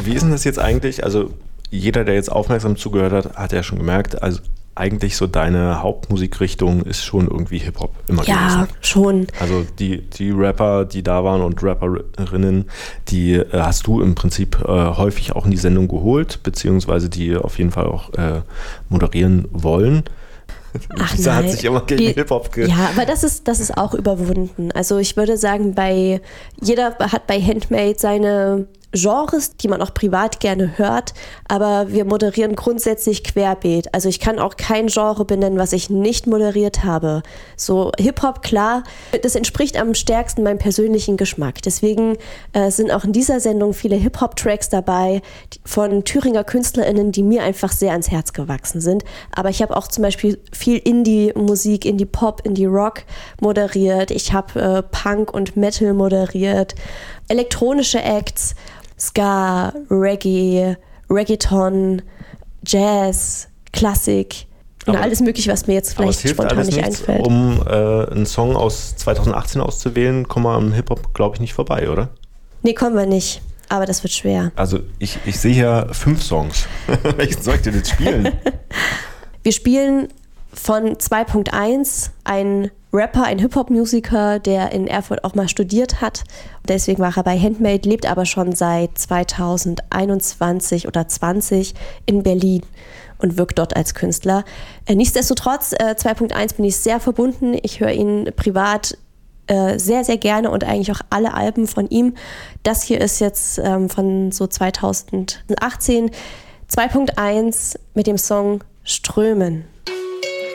Wie ist denn das jetzt eigentlich? Also jeder, der jetzt aufmerksam zugehört hat, hat ja schon gemerkt, also eigentlich so deine Hauptmusikrichtung ist schon irgendwie Hip-Hop immer gewesen. Ja, schon. Also die Rapper, die da waren und Rapperinnen, die hast du im Prinzip häufig auch in die Sendung geholt, beziehungsweise die auf jeden Fall auch moderieren wollen. Ach Lisa nein. hat sich immer gegen Hip-Hop Ja, aber das ist auch überwunden. Also ich würde sagen, jeder hat bei Handmade seine Genres, die man auch privat gerne hört, aber wir moderieren grundsätzlich querbeet. Also ich kann auch kein Genre benennen, was ich nicht moderiert habe. So Hip-Hop, klar, das entspricht am stärksten meinem persönlichen Geschmack. Deswegen sind auch in dieser Sendung viele Hip-Hop-Tracks dabei von Thüringer KünstlerInnen, die mir einfach sehr ans Herz gewachsen sind. Aber ich habe auch zum Beispiel viel Indie-Musik, Indie-Pop, Indie-Rock moderiert. Ich habe Punk und Metal moderiert, elektronische Acts, Ska, Reggae, Reggaeton, Jazz, Klassik und alles mögliche, was mir jetzt vielleicht spontan nicht einfällt. Um einen Song aus 2018 auszuwählen, kommen wir am Hip-Hop, glaube ich, nicht vorbei, oder? Nee, kommen wir nicht. Aber das wird schwer. Also ich sehe hier 5 Songs. Welchen soll ich denn jetzt spielen? Wir spielen von 2.1 ein Rapper, ein Hip-Hop-Musiker, der in Erfurt auch mal studiert hat. Deswegen war er bei Handmade, lebt aber schon seit 2021 oder 20 in Berlin und wirkt dort als Künstler. Nichtsdestotrotz, 2.1 bin ich sehr verbunden. Ich höre ihn privat sehr, sehr gerne und eigentlich auch alle Alben von ihm. Das hier ist jetzt von so 2018. 2.1 mit dem Song Strömen.